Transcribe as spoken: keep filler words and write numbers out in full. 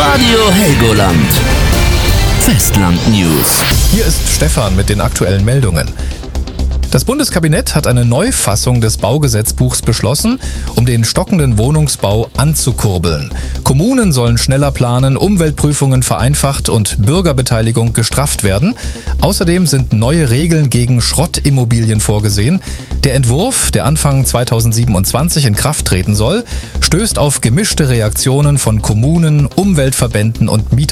Radio Helgoland. Festland News. Hier ist Stefan mit den aktuellen Meldungen. Das Bundeskabinett hat eine Neufassung des Baugesetzbuchs beschlossen, um den stockenden Wohnungsbau anzukurbeln. Kommunen sollen schneller planen, Umweltprüfungen vereinfacht und Bürgerbeteiligung gestrafft werden. Außerdem sind neue Regeln gegen Schrottimmobilien vorgesehen. Der Entwurf, der Anfang zweitausendsiebenundzwanzig in Kraft treten soll, stößt auf gemischte Reaktionen von Kommunen, Umweltverbänden und Mietern.